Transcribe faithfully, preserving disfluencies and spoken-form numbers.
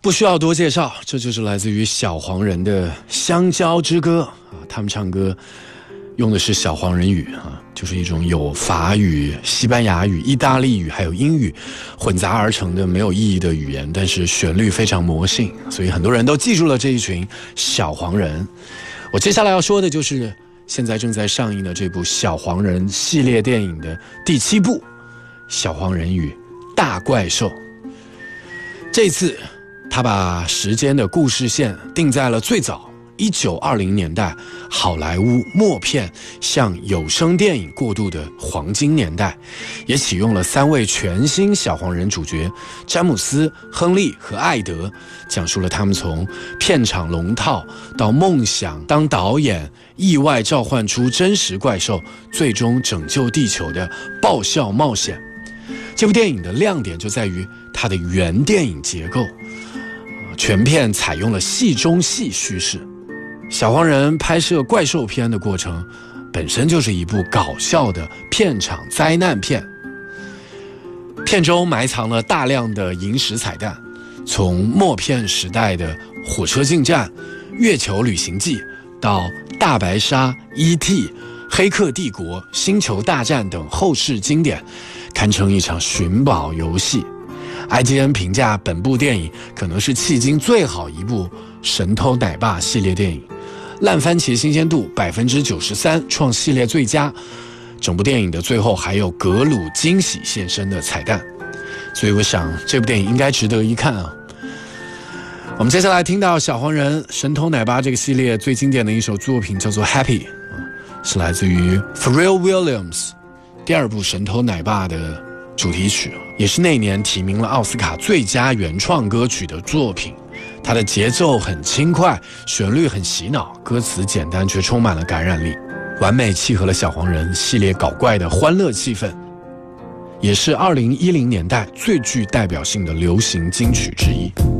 不需要多介绍，这就是来自于小黄人的《香蕉之歌》啊，他们唱歌用的是小黄人语啊，就是一种有法语、西班牙语、意大利语还有英语混杂而成的没有意义的语言，但是旋律非常魔性，所以很多人都记住了这一群小黄人。我接下来要说的就是现在正在上映的这部小黄人系列电影的第七部《小黄人与大怪兽》。这次他把时间的故事线定在了最早一九二零年代好莱坞默片向有声电影过渡的黄金年代，也启用了三位全新小黄人主角詹姆斯、亨利和艾德，讲述了他们从片场龙套到梦想当导演，意外召唤出真实怪兽，最终拯救地球的爆笑冒险。这部电影的亮点就在于它的原电影结构，全片采用了戏中戏叙事。小黄人拍摄怪兽片的过程本身就是一部搞笑的片场灾难片，片中埋藏了大量的影史彩蛋，从默片时代的火车进站、月球旅行记到大白鲨、E T、黑客帝国、星球大战等后世经典，堪称一场寻宝游戏。I G N 评价本部电影可能是迄今最好一部神偷奶爸系列电影，烂番茄新鲜度 百分之九十三， 创系列最佳。整部电影的最后还有格鲁惊喜现身的彩蛋，所以我想这部电影应该值得一看啊。我们接下来听到小黄人神偷奶爸这个系列最经典的一首作品叫做 Happy， 是来自于 Pharrell Williams 第二部神偷奶爸的主题曲，也是那年提名了奥斯卡最佳原创歌曲的作品。它的节奏很轻快，旋律很洗脑，歌词简单却充满了感染力，完美契合了小黄人系列搞怪的欢乐气氛，也是二零一零年代最具代表性的流行金曲之一。